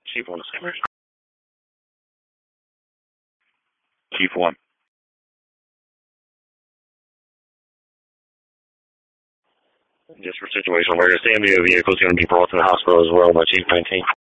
Chief 1. Chief 1. Just for situational awareness, the ambulance vehicle is going to be brought to the hospital as well by Chief 19.